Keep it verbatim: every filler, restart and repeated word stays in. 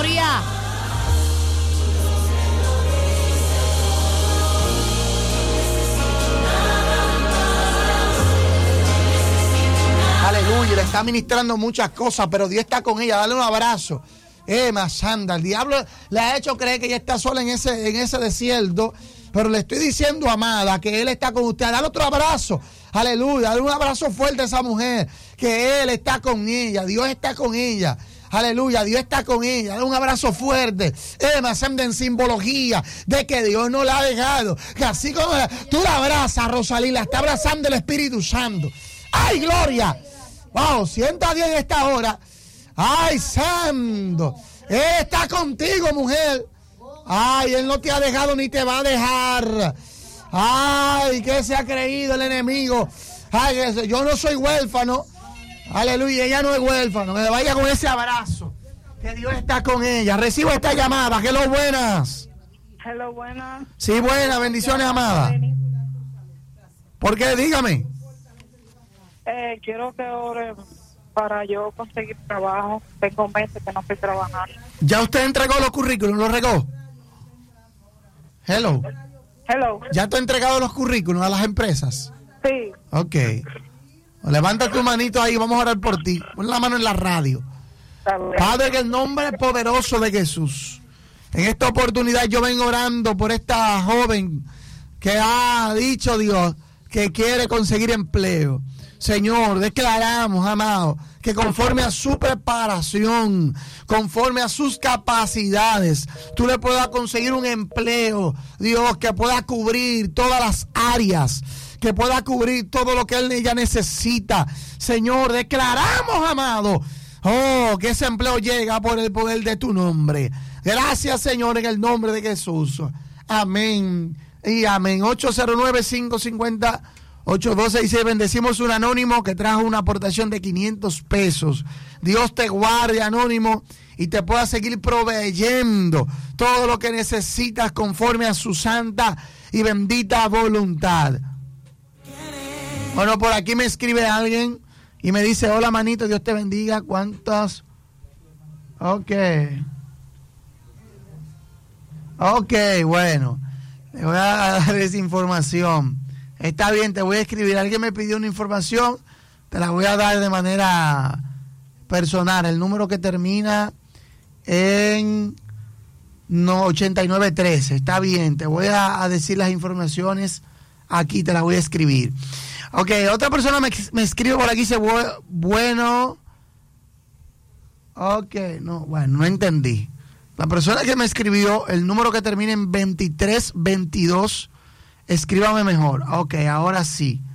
gloria. Aleluya, le está ministrando muchas cosas, pero Dios está con ella. Dale un abrazo. Emma Sanda, el diablo le ha hecho creer que ella está sola en ese, en ese desierto, pero le estoy diciendo, amada, que Él está con usted. Dale otro abrazo. Aleluya, dale un abrazo fuerte a esa mujer, que Él está con ella, Dios está con ella. Aleluya, Dios está con ella. Dale un abrazo fuerte. Emma Sanda, en simbología de que Dios no la ha dejado. Que así como la, tú la abrazas, Rosalí, la está abrazando el Espíritu Santo. ¡Ay, gloria! Wow, sienta a Dios en esta hora. Ay, santo. Él está contigo, mujer. Ay, Él no te ha dejado ni te va a dejar. Ay, que se ha creído el enemigo. Ay, yo no soy huérfano. Aleluya, ella no es huérfano. Que vaya con ese abrazo. Que Dios está con ella. Recibo esta llamada. Hello, buenas. Hello, buenas. Sí, buenas. Bendiciones, amada. ¿Por qué? Dígame. Eh, quiero que ore para yo conseguir trabajo. Tengo meses que no estoy trabajando. ¿Ya usted entregó los currículos? ¿Los regó? Hello. Hello. ¿Ya tú has entregado los currículos a las empresas? Sí. Ok. Levanta tu manito ahí, vamos a orar por ti. Pon la mano en la radio. Padre, en el nombre poderoso de Jesús, en esta oportunidad yo vengo orando por esta joven que ha dicho Dios que quiere conseguir empleo. Señor, declaramos, amado, que conforme a su preparación, conforme a sus capacidades, tú le puedas conseguir un empleo, Dios, que pueda cubrir todas las áreas, que pueda cubrir todo lo que él ella necesita. Señor, declaramos, amado, oh, que ese empleo llega por el poder de tu nombre. Gracias, Señor, en el nombre de Jesús. Amén y amén. ocho cero nueve, cinco cinco cero, ocho dos seis seis. Bendecimos un anónimo que trajo una aportación de quinientos pesos. Dios te guarde, anónimo, y te pueda seguir proveyendo todo lo que necesitas conforme a su santa y bendita voluntad. Bueno, por aquí me escribe alguien y me dice: hola, manito, Dios te bendiga. ¿Cuántas? Ok. Ok, bueno. Le voy a dar esa información. Está bien, te voy a escribir. Alguien me pidió una información, te la voy a dar de manera personal. El número que termina en no, ochenta y nueve trece. Está bien, te voy a, a decir las informaciones aquí, te las voy a escribir. Ok, otra persona me, me escribe por aquí, dice, bueno, ok, no, bueno, no entendí. La persona que me escribió, el número que termina en veintitrés veintidós, escríbame mejor. Ok, ahora sí.